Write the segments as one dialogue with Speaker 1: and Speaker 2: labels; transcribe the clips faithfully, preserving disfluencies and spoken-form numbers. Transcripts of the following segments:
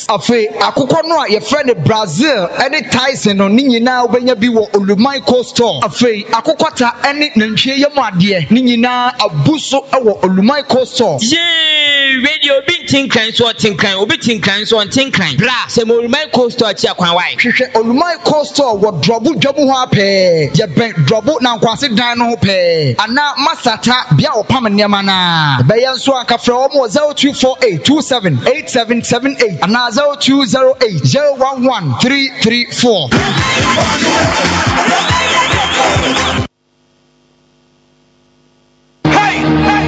Speaker 1: Afe akokɔ no a yɛfrɛ ne Brazil ɛne Tyson no ne nyinaa wobɛnya bi wɔ Olumai Cold Store. Afe akokɔta ɛne nantwie yɛmu adeɛ ne nyinaa abu so ɛwɔ Olumai Cold Store.
Speaker 2: Yee, radio bi tinkan so tinkan, obi tinkan so tinkan. Bra, se Olumai Cold Store chi akwan wai.
Speaker 1: Hwehwɛ Olumai Cold Store wɔ Drobo dwamu ho apɛ. Yɛbɛn Drobo na nkwase dan no ho pɛ. Ana masata bia opam nneɛma na. Bɛyɛ nso akafrɛ wɔn zero two four eight two seven eight seven seven eight ana zero two zero eight zero one one three three four.
Speaker 3: Hey, hey,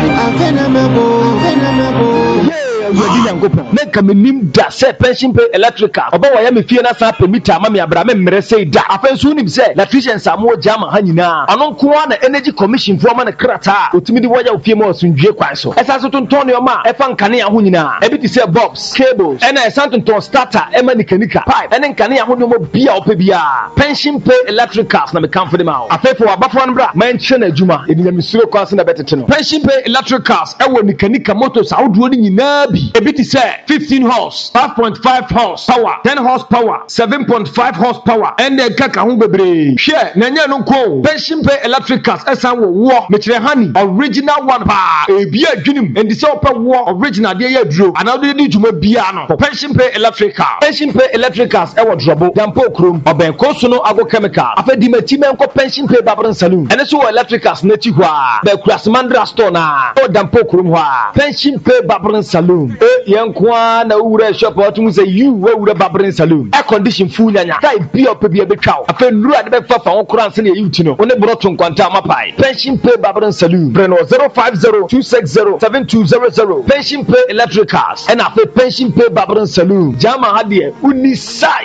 Speaker 3: make me nim da say pension pay electrical oba wa ya me fie na sa permit ama me abra me mmere say da afenso nim say electrician samo jama ha nyina ano nko na energy commission fo ma na krata otimi di woya ofie ma osundue kwan so esa so tonton ne ma e fa nkane ya ho nyina e bi ti say bulbs cables e na esa tonton starter e ma nikanika pipe e ne nkane ya ho no mo bia opa bia pension pay electricals na me kan for dem out afefo abafo no bra man hye na adwuma e nya misuro kwan so na betete no pension pay electricals e wo nikanika motors awdo ni nyina bi e bi ti say fifteen horse, five point five horse power, ten horsepower, seven point five horsepower, and the kaka ho bebre. Share nanya no ko. Pension pay electricals esan wo wo. Metre honey original one pa. E bia adwunim and the so pa wo original dey aduro. Another dey dwuma bia no. Pension pay electrical. Pension pay electricals e wo drobo. Dampo krom oben koso no ago chemical. Afedi mati men ko pension pay babron saloon. And so electricals na ti hwa. Be kurasmandra store na. O dampo krom hwa. Pension pay babron saloon. E yenkwa na ura shop otum say you we ura babrin saloon air condition full nyanya dai bi op bi betwa afa nura de be fafa won kura nse na yuti no one broto nkwanta mapai pension pay babrin saloon breno zero five zero two six zero seven two zero zero pension pay electricals and afa pension pay babrin saloon jama hade uni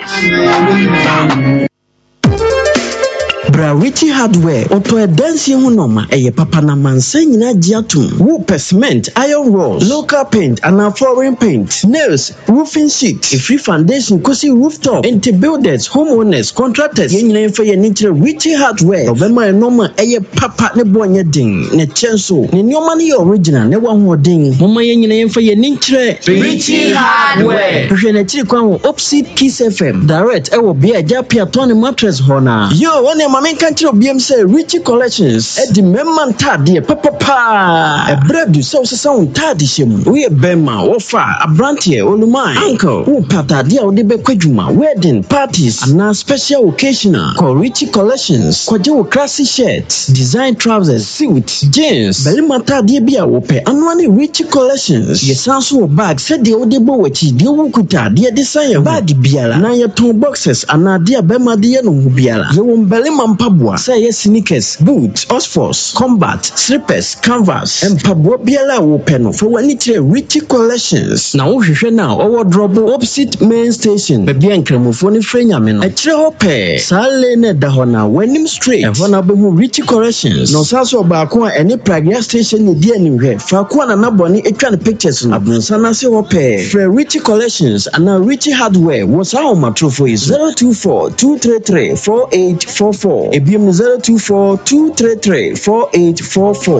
Speaker 3: size
Speaker 4: Brawiti hardware auto edansi ho noma eye papa na mansa nyina giatum wo cement iron rods local paint and foreign paint nails roofing sheet free foundation kosi rooftop into builders homeowners contractors yen nyina fa ye nitre Richie hardware obema enoma eye papa ne bonya din ne chenso ne nyoma ne original ne wa ho din mama yen nyina fa ye nitre
Speaker 2: Richie hardware
Speaker 4: hwe na chiri kwan Opsit Kiss F M direct e wo bia japia ton mattress hona yo one mama can't you be say Richie collections at the memman tadi papa pa a bread you so sound tadi shim we bema ofa a brantie Olumai uncle who pata dia ode be kwadwuma wedding parties and now special occasional call Richie collections kwaje classy shirts design trousers suits jeans beli mata dia bia wo pe anwani Richie collections yesanso bag said the ode bo wachi dia wukuta dia design bag biala na ye ton boxes ana dia bema dia no biala ye wo beli mampa say yes sneakers boots oxfords combat slippers canvas and pabwa biala wo peno for when it Richie collections na wo hwehwe na owo drop opposite main station be bia nkramofo ne frenya me no akire ho pe sale ne da ho na wanim straight e ho na be hu Richie collections no saso ba ko any pragia station ne dia ni hwe fa ko na naboni etwa ne pictures no abunsa na se ho pe for Richie collections and now Richie hardware was how matrofo is zero two four two three three four eight four four zero two four two three three four eight four four